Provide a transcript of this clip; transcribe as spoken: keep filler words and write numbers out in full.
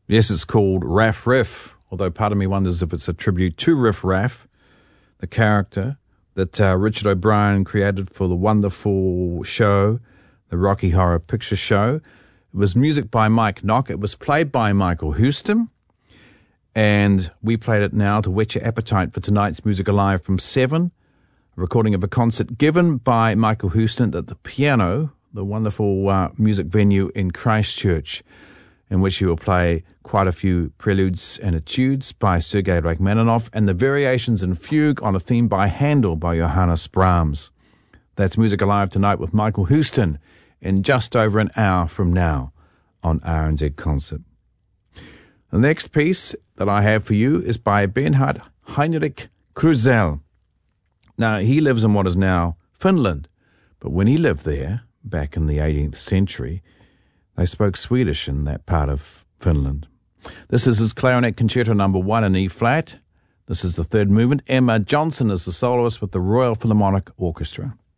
Yes, it's called Raff Riff, although part of me wonders if it's a tribute to Riff Raff, the character that uh, Richard O'Brien created for the wonderful show, the Rocky Horror Picture Show. It was music by Mike Nock. It was played by Michael Houston, and we played it now to whet your appetite for tonight's Music Alive from seven, a recording of a concert given by Michael Houston at the piano, the wonderful uh, music venue in Christchurch, in which he will play quite a few preludes and etudes by Sergei Rachmaninoff and the variations in fugue on a theme by Handel by Johannes Brahms. That's Music Alive tonight with Michael Houston in just over an hour from now on R N Z Concert. The next piece that I have for you is by Bernhard Heinrich Krusell. Now, he lives in what is now Finland, but when he lived there, back in the eighteenth century, they spoke Swedish in that part of Finland. This is his Clarinet Concerto number one in E-flat. This is the third movement. Emma Johnson is the soloist with the Royal Philharmonic Orchestra.